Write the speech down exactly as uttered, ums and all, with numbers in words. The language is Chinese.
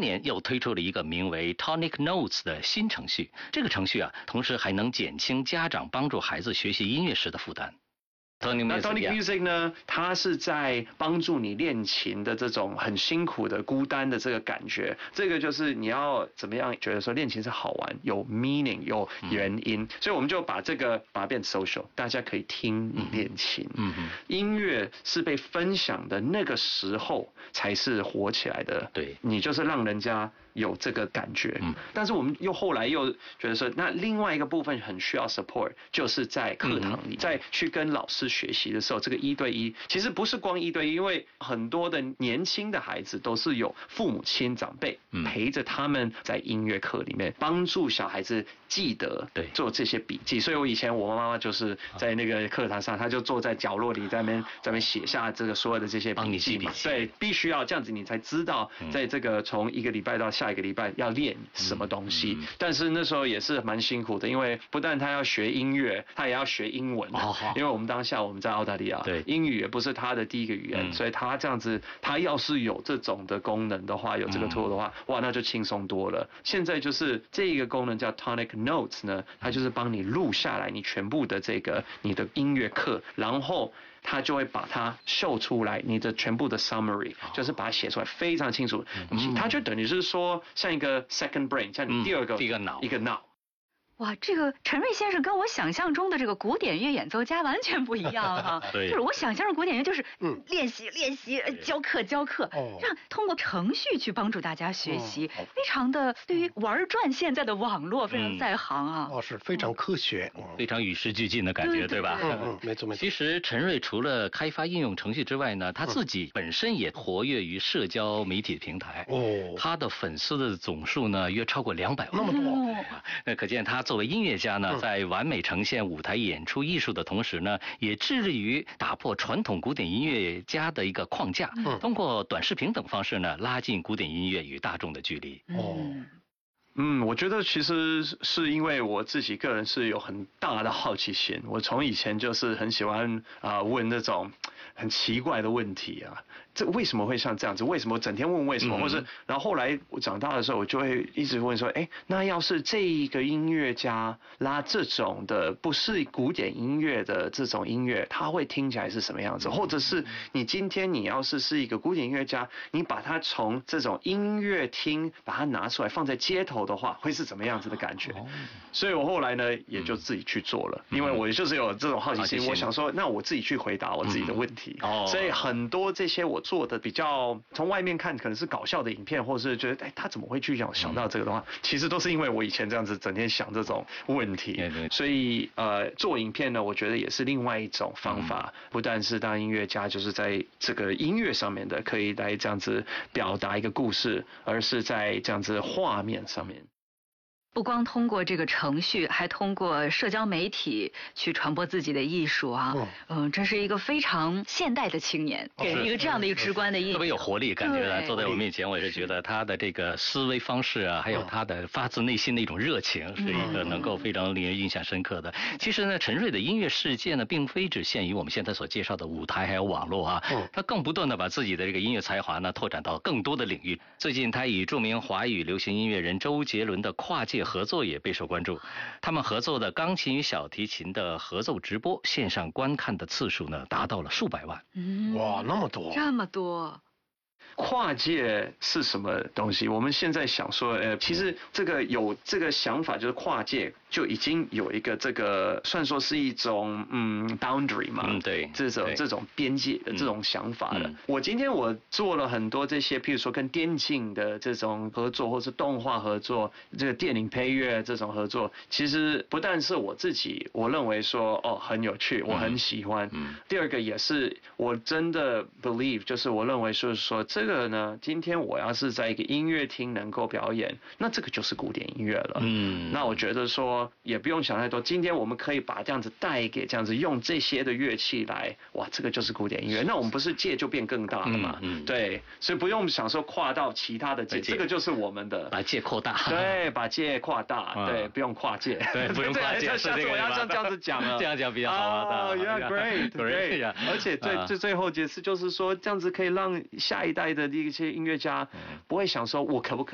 年又推出了一个名为 Tonic Notes 的新程序，这个程序啊，同时还能减轻家长帮助孩子学习音乐时的负担。 那 Tonic Music 呢？它是在帮助你练琴的这种很辛苦的、孤单的这个感觉。这个就是你要怎么样觉得说练琴是好玩、有 meaning、有原因。嗯、所以我们就把这个把它变 social， 大家可以听你练琴。嗯嗯，音乐是被分享的那个时候才是火起来的。 对， 你就是让人家有这个感觉。嗯，但是我们又后来又觉得说，那另外一个部分很需要 support， 就是在课堂里，嗯、在去跟老师学习的时候，这个一对一其实不是光一对一，因为很多的年轻的孩子都是有父母亲长辈陪着他们在音乐课里面帮助小孩子记得做这些笔记。所以我以前我妈妈就是在那个课堂上，她就坐在角落里，在那边在那边写下这个所有的这些笔记嘛。对，必须要这样子，你才知道在这个从一个礼拜到下一个礼拜要练什么东西。嗯、但是那时候也是蛮辛苦的，因为不但他要学音乐，他也要学英文。哦、因为我们当下我们在澳大利亚，对，英语也不是他的第一个语言，嗯、所以他这样子，他要是有这种的功能的话，有这个 tool 的话，嗯、哇，那就轻松多了。现在就是这一个功能叫 Tonic Notes 呢，它就是帮你录下来你全部的这个你的音乐课，然后他就会把它秀出来，你的全部的 summary， 就是把它写出来非常清楚。嗯、它就等于是说像一个 second brain， 像你第二个、嗯、 一个脑一个脑。 哇，这个陈瑞先生跟我想象中的这个古典乐演奏家完全不一样哈、啊。对，就是我想象中古典乐就是练习、嗯、练习、教课教课，哦、让通过程序去帮助大家学习，哦、非常的对于玩转现在的网络非常在行啊。 哦，是非常科学， 嗯、非常与时俱进的感觉， 对, 对吧？ 嗯嗯，没错没错。 其实陈瑞除了开发应用程序之外呢，他自己本身也活跃于社交媒体平台。哦，他的粉丝的总数呢约超过两百万， 那么多， 那可见他作为音乐家呢，在完美呈现舞台演出艺术的同时呢，也致力于打破传统古典音乐家的一个框架，嗯、通过短视频等方式呢，拉近古典音乐与大众的距离。 哦。嗯，我觉得其实是因为我自己个人是有很大的好奇心，我从以前就是很喜欢啊、呃、问那种很奇怪的问题啊，这为什么会像这样子？为什么我整天问为什么？嗯、或是然后后来我长大的时候，我就会一直问说，哎，那要是这一个音乐家拉这种的不是古典音乐的这种音乐，他会听起来是什么样子？或者是你今天你要是是一个古典音乐家，你把它从这种音乐厅把它拿出来放在街头的话，会是怎么样子的感觉？哦、所以我后来呢也就自己去做了，嗯、因为我就是有这种好奇心，嗯、我想说，那我自己去回答我自己的问题。嗯哦、所以很多这些我做的比较从外面看可能是搞笑的影片，或是觉得哎他怎么会去想想到这个的话，嗯、其实都是因为我以前这样子整天想这种问题。对对，所以呃做影片呢，我觉得也是另外一种方法，嗯、不但是当音乐家，就是在这个音乐上面的可以来这样子表达一个故事，而是在这样子画面上面。 不光通过这个程序，还通过社交媒体去传播自己的艺术啊，嗯、呃，这是一个非常现代的青年，给人一个这样的一个直观的印象， 特别有活力，感觉坐在我面前，我也是觉得他的这个思维方式啊，还有他的发自内心的一种热情，是一个能够非常令人印象深刻的。其实呢，陈瑞的音乐世界呢，并非只限于我们现在所介绍的舞台还有网络啊，他更不断的把自己的这个音乐才华呢，拓展到更多的领域。最近他与著名华语流行音乐人周杰伦的跨界合作也备受关注，他们合作的钢琴与小提琴的合奏直播，线上观看的次数呢达到了数百万。 嗯， 哇，那么多， 这么多。 跨界是什么东西？我们现在想说，呃，其实这个有这个想法，就是跨界就已经有一个这个算说是一种嗯 boundary 嘛， 嗯，对， 这种这种边界的这种想法的。嗯、我今天我做了很多这些，譬如说跟电竞的这种合作，或是动画合作，这个电影配乐这种合作，其实不但是我自己，我认为说哦很有趣，我很喜欢。嗯、第二个也是我真的 believe， 就是我认为是说这个呢，今天我要是在一个音乐厅能够表演，那这个就是古典音乐了。嗯，那我觉得说也不用想太多，今天我们可以把这样子带给这样子用这些的乐器来，哇，这个就是古典音乐。那我们不是界就变更大了嘛？嗯嗯、对，所以不用想说跨到其他的界，这个就是我们的把界扩大。 对，把界扩大，嗯、对，不用跨界， 对，不用跨界。 下次我要像这样子讲了， 这样讲比较好啊。 哦 ，Yeah, great, great。而且最最最后解释就是说，这样子可以让下一代的一些音乐家不会想说，我可不可以